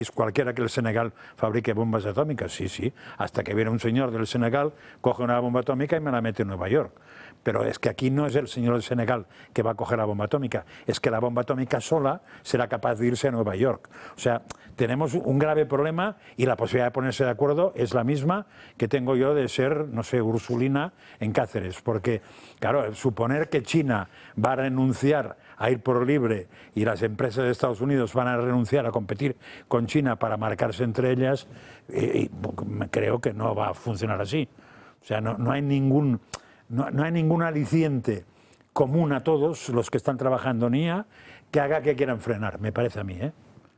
cualquiera que el Senegal fabrique bombas atómicas, sí, sí, hasta que viene un señor del Senegal, coge una bomba atómica y me la mete en Nueva York. Pero es que aquí no es el señor del Senegal que va a coger la bomba atómica, es que la bomba atómica sola será capaz de irse a Nueva York. O sea, tenemos un grave problema y la posibilidad de ponerse de acuerdo es la misma que tengo yo de ser, no sé, Ursulina en Cáceres, porque, claro, suponer que China va a renunciar a ir por libre y las empresas de Estados Unidos van a renunciar a competir con China para marcarse entre ellas, creo que no va a funcionar así. O sea, no hay ningún aliciente común a todos los que están trabajando en IA que haga que quieran frenar, me parece a mí, ¿eh?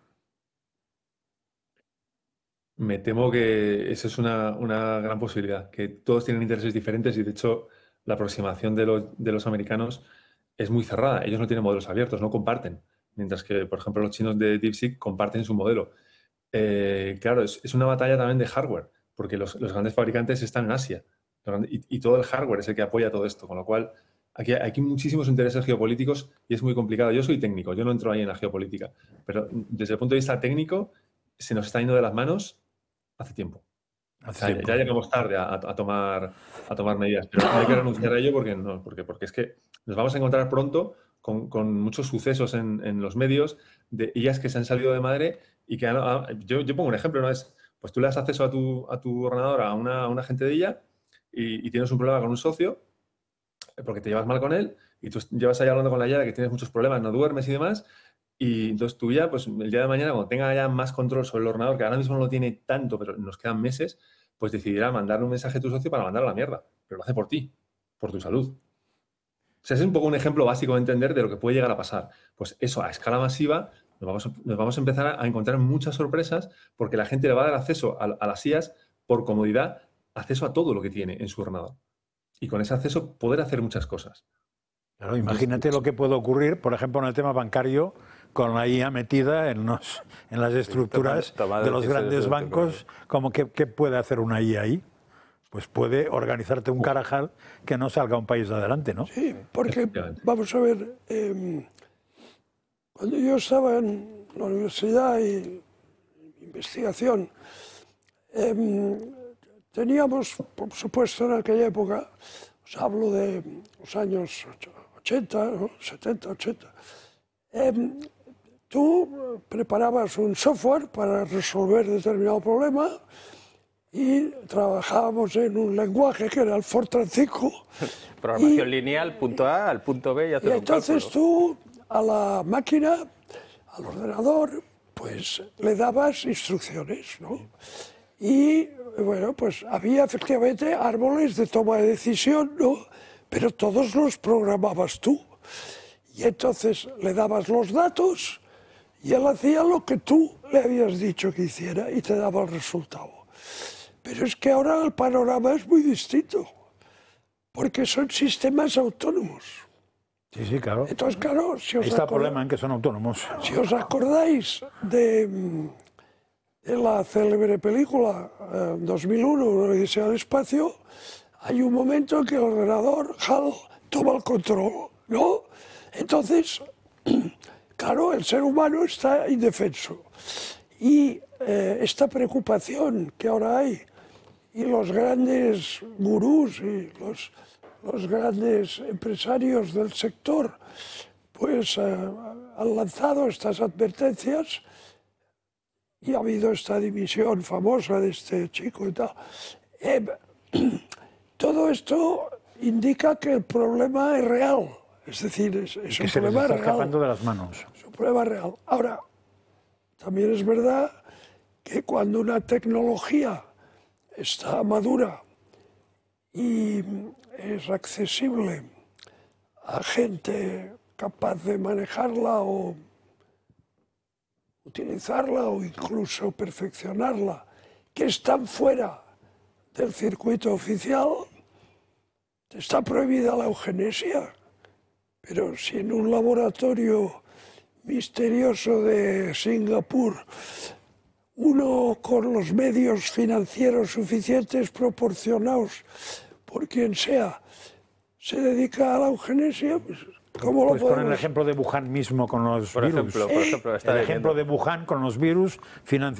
Me temo que esa es una gran posibilidad, que todos tienen intereses diferentes y de hecho la aproximación de los americanos es muy cerrada. Ellos no tienen modelos abiertos, no comparten. Mientras que, por ejemplo, los chinos de DeepSeek comparten su modelo. Claro, es una batalla también de hardware, porque los grandes fabricantes están en Asia y todo el hardware es el que apoya todo esto, con lo cual aquí hay muchísimos intereses geopolíticos y es muy complicado. Yo soy técnico, yo no entro ahí en la geopolítica, pero desde el punto de vista técnico se nos está yendo de las manos hace tiempo. O sea, ya llegamos tarde a tomar medidas, pero no hay que renunciar a ello porque es que nos vamos a encontrar pronto con muchos sucesos en los medios de IAs que se han salido de madre y que yo pongo un ejemplo, ¿no? Pues tú le das acceso a tu ordenador a un agente de IA y tienes un problema con un socio porque te llevas mal con él y tú llevas ahí hablando con la IA de que tienes muchos problemas, no duermes y demás. Y entonces tu IA, pues el día de mañana, cuando tenga ya más control sobre el ordenador, que ahora mismo no lo tiene tanto, pero nos quedan meses, pues decidirá mandarle un mensaje a tu socio para mandar a la mierda. Pero lo hace por ti, por tu salud. O sea, ese es un poco un ejemplo básico de entender de lo que puede llegar a pasar. Pues eso, a escala masiva, nos vamos a empezar a encontrar muchas sorpresas porque la gente le va a dar acceso a las IAs por comodidad, acceso a todo lo que tiene en su ordenador. Y con ese acceso poder hacer muchas cosas. Claro, imagínate lo que puede ocurrir, por ejemplo, en el tema bancario, con la IA metida en las estructuras de los grandes bancos. ¿Qué puede hacer una IA ahí? Pues puede organizarte un carajal que no salga un país adelante, ¿no? Sí, porque, vamos a ver, cuando yo estaba en la universidad y investigación, teníamos, por supuesto, en aquella época, os hablo de los años 80, ¿no? 70, 80, tú preparabas un software para resolver determinado problema y trabajábamos en un lenguaje que era el Fortran 5. Programación lineal, punto A al punto B y hacer un cálculo. Entonces tú a la máquina, al ordenador, pues le dabas instrucciones, ¿no? Y bueno, pues había efectivamente árboles de toma de decisión, ¿no? Pero todos los programabas tú. Y entonces le dabas los datos y él hacía lo que tú le habías dicho que hiciera y te daba el resultado. Pero es que ahora el panorama es muy distinto, porque son sistemas autónomos. Sí, sí, claro. Entonces, claro, si os Ahí está el problema en que son autónomos. Si os acordáis de la célebre película 2001, Odisea del espacio, hay un momento en que el ordenador HAL toma el control, ¿no? Entonces, claro, el ser humano está indefenso. Y esta preocupación que ahora hay, y los grandes gurús y los grandes empresarios del sector, pues han lanzado estas advertencias y ha habido esta dimisión famosa de este chico y tal. Todo esto indica que el problema es real, es decir, es un problema real. Se está escapando de las manos. Es un problema real. Ahora, también es verdad que cuando una tecnología está madura y es accesible a gente capaz de manejarla o utilizarla o incluso perfeccionarla, que están fuera del circuito oficial, está prohibida la eugenesia. Pero si en un laboratorio misterioso de Singapur uno con los medios financieros suficientes proporcionados por quien sea se dedica a la eugenesia, pues ¿cómo lo podemos? Pues con el ejemplo de Wuhan mismo con los virus. Por ejemplo, El ejemplo de Wuhan con los virus financiados